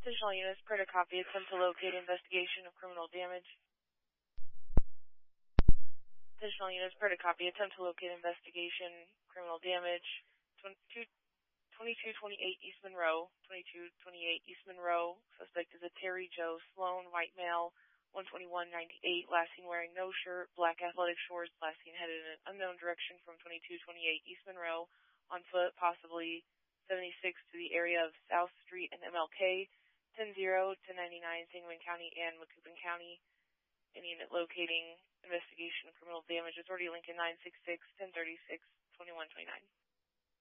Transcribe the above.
Additional units, per to copy, attempt to locate investigation of criminal damage. Additional units, per to copy, attempt to locate investigation, criminal damage. 2228 East Monroe, 2228 East Monroe. Suspect is a Terry Joe Sloan, white male, 12198, last seen wearing no shirt, black athletic shorts, last seen headed in an unknown direction from 2228 East Monroe, on foot, possibly 76 to the area of South Street and MLK, 10-0 to 99, Sangamon County and Macoupin County. Any unit locating investigation of criminal damage. Authority Lincoln 966-1036-2129.